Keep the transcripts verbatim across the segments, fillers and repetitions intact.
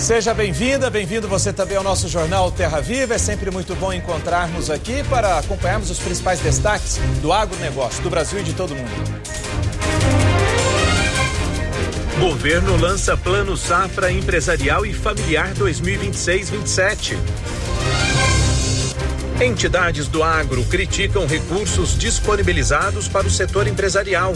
Seja bem-vinda, bem-vindo você também ao nosso jornal Terra Viva. É sempre muito bom encontrarmos aqui para acompanharmos os principais destaques do agronegócio, do Brasil e de todo mundo. Governo lança Plano Safra Empresarial e Familiar dois mil e vinte e seis vinte e sete. Entidades do agro criticam recursos disponibilizados para o setor empresarial.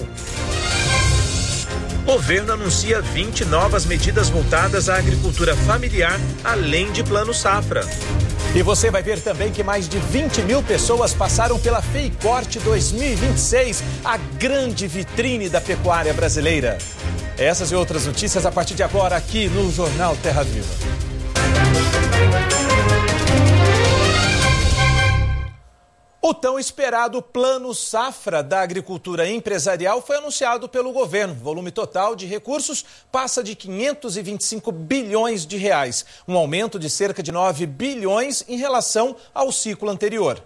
Governo anuncia vinte novas medidas voltadas à agricultura familiar, além de Plano Safra. E você vai ver também que mais de vinte mil pessoas passaram pela FEICORT dois mil e vinte e seis, a grande vitrine da pecuária brasileira. Essas e outras notícias a partir de agora aqui no Jornal Terra Viva. O tão esperado Plano Safra da Agricultura Empresarial foi anunciado pelo governo. O volume total de recursos passa de quinhentos e vinte e cinco bilhões de reais, um aumento de cerca de nove bilhões em relação ao ciclo anterior.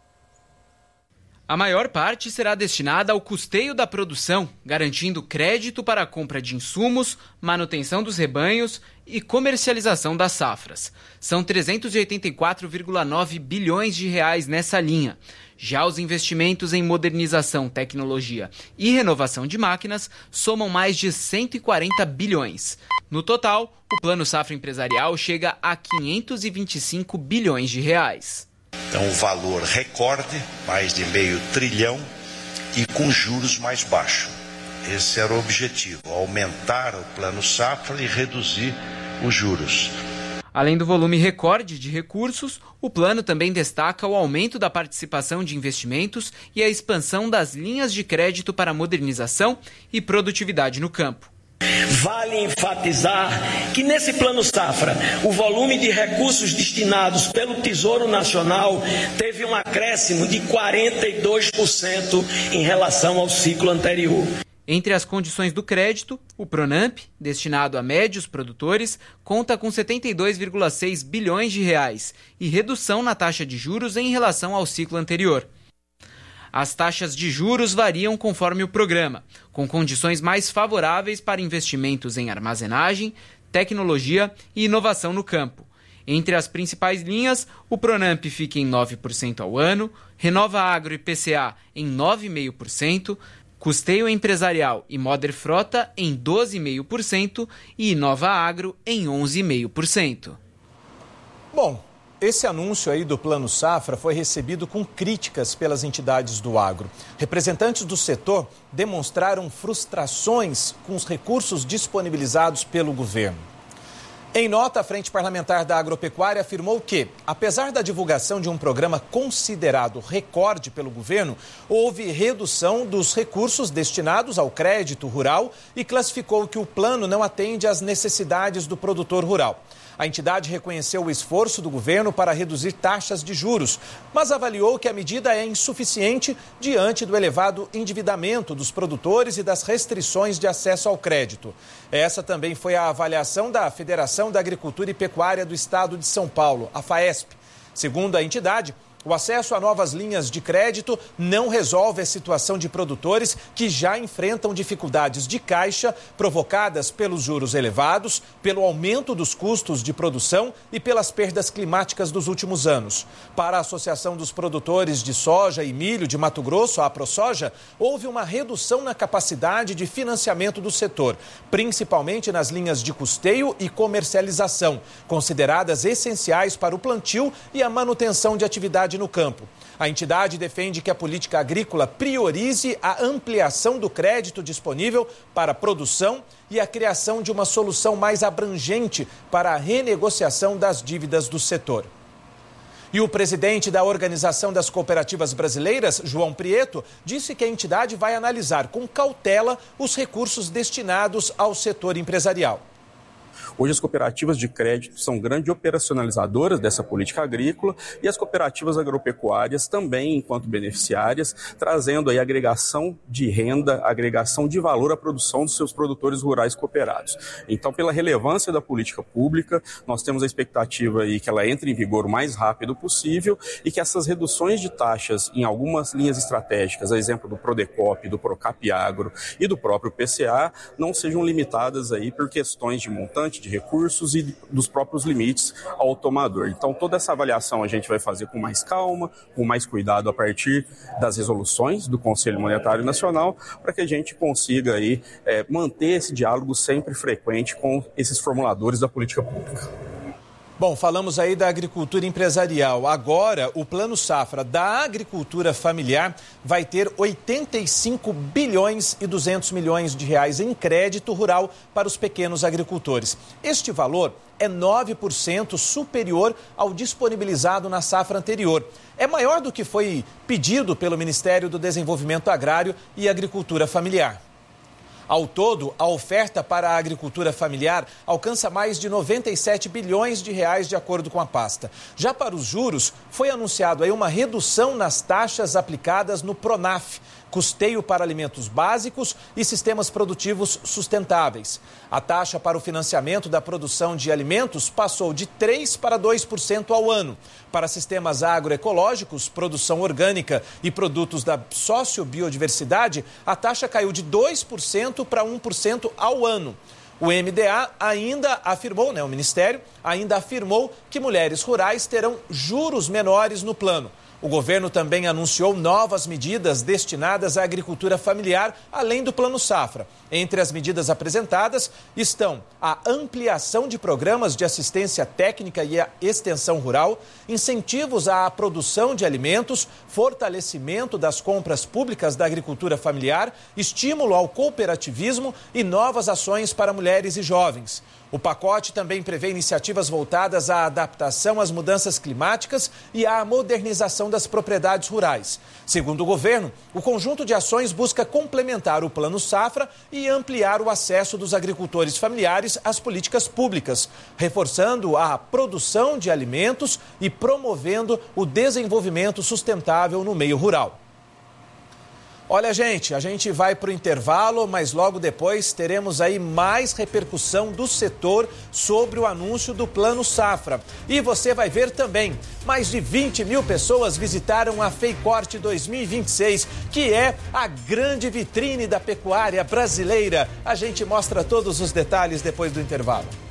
A maior parte será destinada ao custeio da produção, garantindo crédito para a compra de insumos, manutenção dos rebanhos e comercialização das safras. São trezentos e oitenta e quatro vírgula nove bilhões de reais nessa linha. Já os investimentos em modernização, tecnologia e renovação de máquinas somam mais de cento e quarenta bilhões. No total, o Plano Safra Empresarial chega a quinhentos e vinte e cinco bilhões de reais. É um valor recorde, mais de meio trilhão e com juros mais baixos. Esse era o objetivo, aumentar o Plano Safra e reduzir os juros. Além do volume recorde de recursos, o plano também destaca o aumento da participação de investimentos e a expansão das linhas de crédito para modernização e produtividade no campo. Vale enfatizar que nesse Plano Safra, o volume de recursos destinados pelo Tesouro Nacional teve um acréscimo de quarenta e dois por cento em relação ao ciclo anterior. Entre as condições do crédito, o Pronamp, destinado a médios produtores, conta com setenta e dois vírgula seis bilhões de reais e redução na taxa de juros em relação ao ciclo anterior. As taxas de juros variam conforme o programa, com condições mais favoráveis para investimentos em armazenagem, tecnologia e inovação no campo. Entre as principais linhas, o Pronamp fica em nove por cento ao ano, Renova Agro e P C A em nove vírgula cinco por cento, Custeio Empresarial e Moder Frota em doze vírgula cinco por cento e Inova Agro em onze vírgula cinco por cento. Bom, esse anúncio aí do Plano Safra foi recebido com críticas pelas entidades do agro. Representantes do setor demonstraram frustrações com os recursos disponibilizados pelo governo. Em nota, a Frente Parlamentar da Agropecuária afirmou que, apesar da divulgação de um programa considerado recorde pelo governo, houve redução dos recursos destinados ao crédito rural e classificou que o plano não atende às necessidades do produtor rural. A entidade reconheceu o esforço do governo para reduzir taxas de juros, mas avaliou que a medida é insuficiente diante do elevado endividamento dos produtores e das restrições de acesso ao crédito. Essa também foi a avaliação da Federação da Agricultura e Pecuária do Estado de São Paulo, a FAESP. Segundo a entidade, o acesso a novas linhas de crédito não resolve a situação de produtores que já enfrentam dificuldades de caixa provocadas pelos juros elevados, pelo aumento dos custos de produção e pelas perdas climáticas dos últimos anos. Para a Associação dos Produtores de Soja e Milho de Mato Grosso, a AproSoja, houve uma redução na capacidade de financiamento do setor, principalmente nas linhas de custeio e comercialização, consideradas essenciais para o plantio e a manutenção de atividade no campo. A entidade defende que a política agrícola priorize a ampliação do crédito disponível para a produção e a criação de uma solução mais abrangente para a renegociação das dívidas do setor. E o presidente da Organização das Cooperativas Brasileiras, João Prieto, disse que a entidade vai analisar com cautela os recursos destinados ao setor empresarial. Hoje as cooperativas de crédito são grandes operacionalizadoras dessa política agrícola e as cooperativas agropecuárias também, enquanto beneficiárias, trazendo aí agregação de renda, agregação de valor à produção dos seus produtores rurais cooperados. Então, pela relevância da política pública, nós temos a expectativa aí que ela entre em vigor o mais rápido possível e que essas reduções de taxas em algumas linhas estratégicas, a exemplo do Prodecop, do Procap Agro e do próprio P C A, não sejam limitadas aí por questões de montante montante de recursos e dos próprios limites ao tomador. Então, toda essa avaliação a gente vai fazer com mais calma, com mais cuidado a partir das resoluções do Conselho Monetário Nacional, para que a gente consiga aí, é, manter esse diálogo sempre frequente com esses formuladores da política pública. Bom, falamos aí da agricultura empresarial. Agora, o Plano Safra da agricultura familiar vai ter oitenta e cinco bilhões e duzentos milhões de reais em crédito rural para os pequenos agricultores. Este valor é nove por cento superior ao disponibilizado na safra anterior. É maior do que foi pedido pelo Ministério do Desenvolvimento Agrário e Agricultura Familiar. Ao todo, a oferta para a agricultura familiar alcança mais de noventa e sete bilhões de reais, de acordo com a pasta. Já para os juros, foi anunciado aí uma redução nas taxas aplicadas no Pronaf, custeio para alimentos básicos e sistemas produtivos sustentáveis. A taxa para o financiamento da produção de alimentos passou de três por cento para dois por cento ao ano. Para sistemas agroecológicos, produção orgânica e produtos da sociobiodiversidade, a taxa caiu de dois por cento para um por cento ao ano. O M D A ainda afirmou, né, o Ministério ainda afirmou que mulheres rurais terão juros menores no plano. O governo também anunciou novas medidas destinadas à agricultura familiar, além do Plano Safra. Entre as medidas apresentadas estão a ampliação de programas de assistência técnica e a extensão rural, incentivos à produção de alimentos, fortalecimento das compras públicas da agricultura familiar, estímulo ao cooperativismo e novas ações para mulheres e jovens. O pacote também prevê iniciativas voltadas à adaptação às mudanças climáticas e à modernização das propriedades rurais. Segundo o governo, o conjunto de ações busca complementar o Plano Safra e ampliar o acesso dos agricultores familiares às políticas públicas, reforçando a produção de alimentos e promovendo o desenvolvimento sustentável no meio rural. Olha, gente, a gente vai para o intervalo, mas logo depois teremos aí mais repercussão do setor sobre o anúncio do Plano Safra. E você vai ver também, mais de vinte mil pessoas visitaram a FEICORTE dois mil e vinte e seis, que é a grande vitrine da pecuária brasileira. A gente mostra todos os detalhes depois do intervalo.